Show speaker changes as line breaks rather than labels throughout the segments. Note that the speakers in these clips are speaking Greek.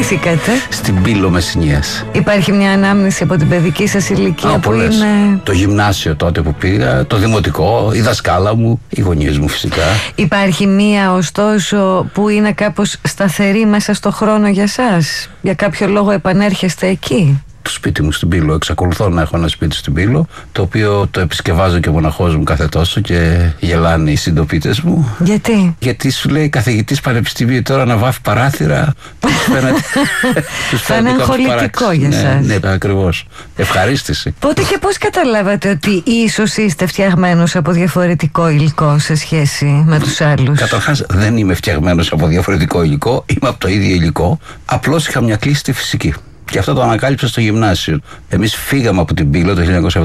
γεννηθήκατε?
Στην Πύλο Μεσσηνίας.
Υπάρχει μια ανάμνηση από την παιδική σας ηλικία που
πολλές.
είναι...
Το γυμνάσιο τότε που πήγα, το δημοτικό, η δασκάλα μου, οι γονείς μου φυσικά.
Υπάρχει μία ωστόσο που είναι κάπως σταθερή μέσα στο χρόνο για σας? Για κάποιο λόγο επανέρχεστε εκεί?
Το σπίτι μου στην Πύλο. Εξακολουθώ να έχω ένα σπίτι στην Πύλο, το οποίο το επισκευάζω και ο μοναχός μου κάθε τόσο και γελάνε οι συντοπίτες μου.
Γιατί?
Γιατί σου λέει καθηγητής πανεπιστημίου τώρα να βάφει παράθυρα.
Θα είναι αγχολητικό για σας.
Ναι, ακριβώς. Ευχαρίστηση.
Πότε και πώς καταλάβατε ότι ίσως είστε φτιαγμένος από διαφορετικό υλικό σε σχέση με τους άλλους?
Καταρχάς δεν είμαι φτιαγμένος από διαφορετικό υλικό, είμαι από το ίδιο υλικό. Απλώς είχα μια κλίση στη φυσική. Και αυτό το ανακάλυψα στο γυμνάσιο. Εμείς φύγαμε από την Πύλο το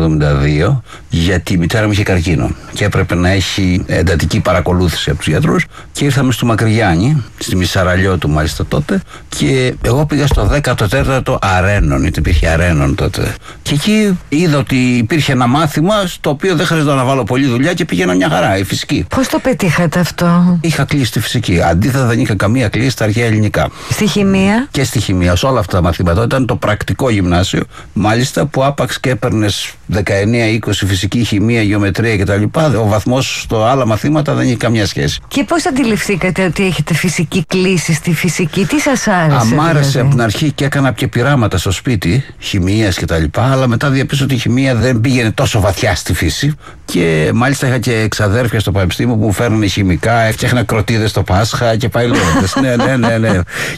1972 γιατί η μητέρα μου είχε καρκίνο και έπρεπε να έχει εντατική παρακολούθηση από τους γιατρούς και ήρθαμε στο Μακρυγιάννη, στη Μισαραλιώτου μάλιστα τότε, και εγώ πήγα στο 14ο Αρένων, γιατί υπήρχε Αρένων τότε. Και εκεί είδα ότι υπήρχε ένα μάθημα στο οποίο δεν χρειαζόταν να βάλω πολλή δουλειά και πήγαινα μια χαρά, η φυσική.
Πώς το πετύχατε αυτό?
Είχα κλείσει στη φυσική. Αντίθετα δεν είχα καμία κλείσει στα αρχαία ελληνικά.
Στη χημεία?
Και στη χημεία, σε όλα αυτά τα μαθήματα. Ήταν το πρακτικό γυμνάσιο, μάλιστα, που άπαξ και έπαιρνες 19-20 φυσική, χημεία, γεωμετρία κτλ. Ο βαθμός στο άλλα μαθήματα δεν είχε καμιά σχέση.
Και πώς αντιληφθήκατε ότι έχετε φυσική κλίση στη φυσική? Τι σας άρεσε?
Μ' άρεσε από την αρχή και έκανα και πειράματα στο σπίτι, χημείας κτλ. Αλλά μετά διαπίστωσα ότι η χημεία δεν πήγαινε τόσο βαθιά στη φύση. Και μάλιστα είχα και εξαδέρφια στο πανεπιστήμιο που μου φέρνανε χημικά, έφτιαχνα κροτίδες στο Πάσχα και πάει λέγοντας. Ναι.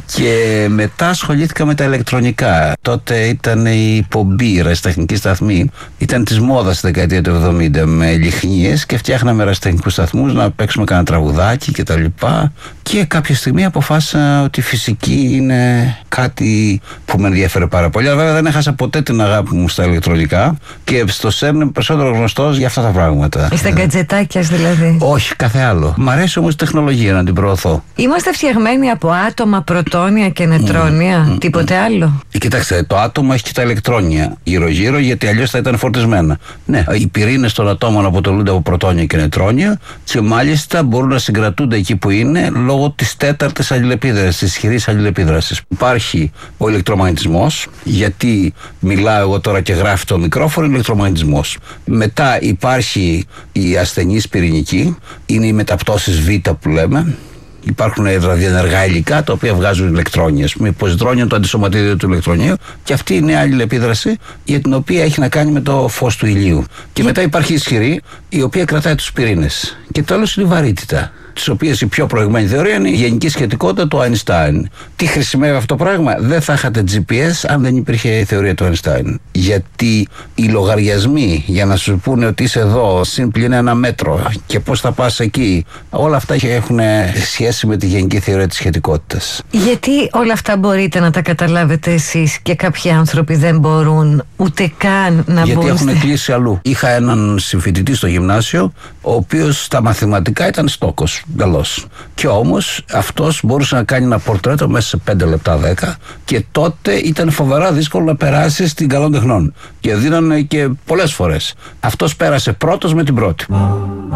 Και μετά ασχολήθηκα με τα ηλεκτρονικά. Τότε ήταν η πομπή, η ερασιτεχνική σταθμή. Ήταν της μόδας στη δεκαετία του 70 με λιχνίες και φτιάχναμε ερασιτεχνικούς σταθμούς να παίξουμε κανένα τραγουδάκι κτλ. Και κάποια στιγμή αποφάσισα ότι η φυσική είναι κάτι που με ενδιαφέρε πάρα πολύ. Αλλά βέβαια δεν έχασα ποτέ την αγάπη μου στα ηλεκτρονικά και στο ΣΕΡΝ είμαι περισσότερο γνωστός για αυτά τα πράγματα.
Είστε γκατζετάκιας δηλαδή?
Όχι, κάθε άλλο. Μ' αρέσει όμως η τεχνολογία να την προωθώ.
Είμαστε φτιαγμένοι από άτομα, πρωτόνια και νετρόνια, τίποτε άλλο?
Κοιτάξτε, το άτομο έχει και τα ηλεκτρόνια γύρω-γύρω, γιατί αλλιώς θα ήταν φορτισμένα. Ναι, οι πυρήνες των ατόμων αποτελούνται από πρωτόνια και νετρόνια και μάλιστα μπορούν να συγκρατούνται εκεί που είναι λόγω της τέταρτης αλληλεπίδρασης, της ισχυρής αλληλεπίδρασης. Υπάρχει ο ηλεκτρομαγνητισμός, γιατί μιλάω εγώ τώρα και γράφει το μικρόφωνο, ηλεκτρομαγνητισμός. Μετά υπάρχει η ασθενής πυρηνική, είναι οι μεταπτώσεις Β που λέμε. Υπάρχουν ραδιενεργά υλικά τα οποία βγάζουν ηλεκτρόνια. Με ποζιτρόνιο το αντισωματίδιο του ηλεκτρονίου, και αυτή είναι άλλη επίδραση για την οποία έχει να κάνει με το φως του ηλίου. Και μετά υπάρχει η ισχυρή, η οποία κρατάει τους πυρήνες. Και τέλος είναι η βαρύτητα, τις οποίες η πιο προηγμένη θεωρία είναι η γενική σχετικότητα του Einstein. Τι χρησιμεύει αυτό το πράγμα? Δεν θα είχατε GPS αν δεν υπήρχε η θεωρία του Einstein. Γιατί οι λογαριασμοί για να σου πούνε ότι είσαι εδώ, σύμπλη είναι 1 μέτρο και πώς θα πας εκεί, όλα αυτά έχουν σχέση με τη γενική θεωρία της σχετικότητας.
Γιατί όλα αυτά μπορείτε να τα καταλάβετε εσείς και κάποιοι άνθρωποι δεν μπορούν ούτε καν να
Γιατί
μπουν?
έχουν κλείσει αλλού. Είχα έναν συμφοιτητή στο γυμνάσιο, ο οποίος στα μαθηματικά ήταν στόκος. Καλώς. Και όμως αυτός μπορούσε να κάνει ένα πορτρέτο μέσα σε 5 λεπτά 10 και τότε ήταν φοβερά δύσκολο να περάσει στην καλών τεχνών. Και δίνανε και πολλές φορές. Αυτός πέρασε πρώτος με την πρώτη.